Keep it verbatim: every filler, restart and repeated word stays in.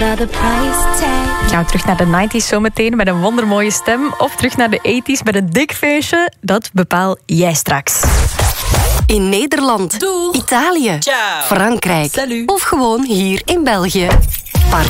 about the price tag. Gaan we terug naar de negentig zometeen met een wondermooie stem, of terug naar de tachtig met een dik feestje? Dat bepaal jij straks. In Nederland, Doeg. Italië, Ciao. Frankrijk Salut. of gewoon hier in België.